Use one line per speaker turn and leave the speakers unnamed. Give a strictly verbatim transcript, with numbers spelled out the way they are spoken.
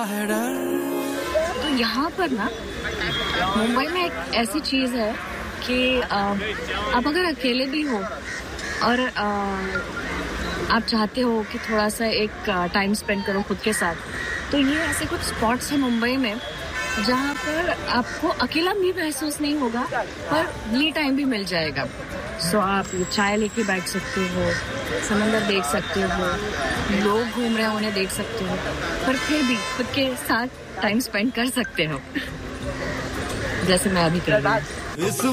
है डर।
तो यहाँ पर ना मुंबई में एक ऐसी चीज़ है कि आप अगर अकेले भी हो और आ, आप चाहते हो कि थोड़ा सा एक टाइम स्पेंड करो खुद के साथ, तो ये ऐसे कुछ स्पॉट्स हैं मुंबई में जहाँ पर आपको अकेला भी महसूस नहीं होगा पर मी टाइम भी मिल जाएगा। सो आप चाय लेके बैठ सकते हो, समंदर देख सकते हो, लोग घूम रहे हैं उन्हें देख सकते हो, पर फिर भी खुद के साथ टाइम स्पेंड कर सकते हो जैसे मैं अभी कर रही हूँ।